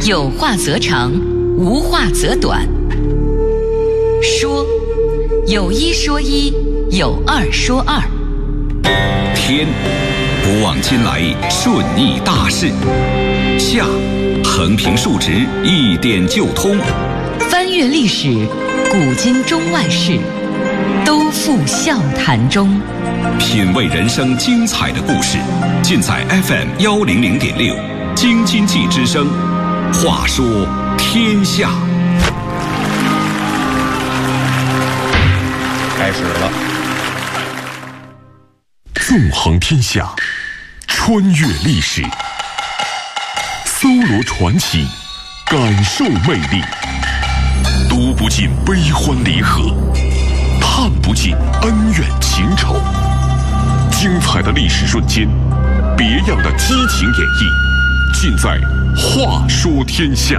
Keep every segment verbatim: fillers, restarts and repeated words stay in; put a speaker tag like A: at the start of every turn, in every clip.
A: 有话则长，无话则短。说，有一说一，有二说二。
B: 天，不忘今来顺逆大事；下，横平竖直一点就通。
A: 翻阅历史，古今中外事，都付笑谈中。
B: 品味人生精彩的故事，尽在 F M 幺零零点六京津冀之声。话说天下，
C: 开始了。
D: 纵横天下，穿越历史，搜罗传奇，感受魅力，读不尽悲欢离合，探不尽恩怨情仇。精彩的历史瞬间，别样的激情演绎，尽在话说天下。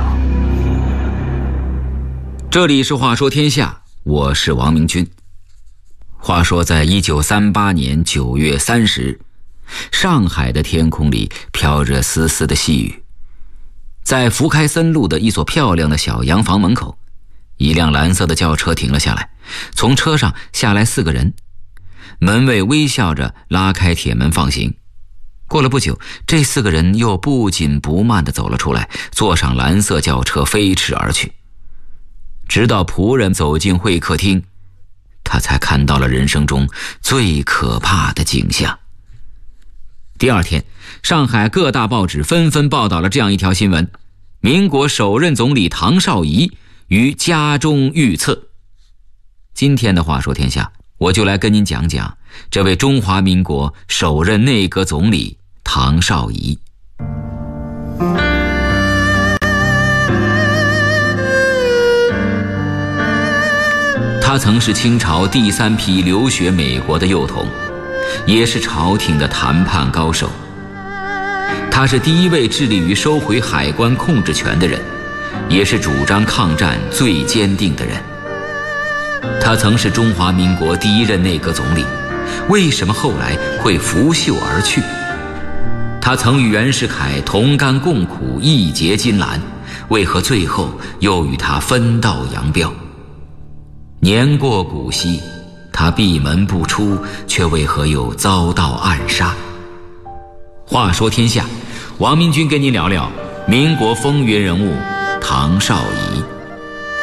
E: 这里是话说天下，我是王明军。话说在一九三八年九月三十日，上海的天空里飘着丝丝的细雨。在福开森路的一所漂亮的小洋房门口，一辆蓝色的轿车停了下来，从车上下来四个人。门卫微笑着拉开铁门放行。过了不久，这四个人又不紧不慢地走了出来，坐上蓝色轿车飞驰而去。直到仆人走进会客厅，他才看到了人生中最可怕的景象。第二天，上海各大报纸纷纷报道了这样一条新闻：民国首任总理唐绍仪于家中遇刺。今天的话说天下，我就来跟您讲讲这位中华民国首任内阁总理唐绍仪。他曾是清朝第三批留学美国的幼童，也是朝廷的谈判高手。他是第一位致力于收回海关控制权的人，也是主张抗战最坚定的人。他曾是中华民国第一任内阁总理，为什么后来会拂袖而去？他曾与袁世凯同甘共苦，义结金兰，为何最后又与他分道扬镳？年过古稀，他闭门不出，却为何又遭到暗杀？话说天下，王明军跟您聊聊民国风云人物唐绍仪。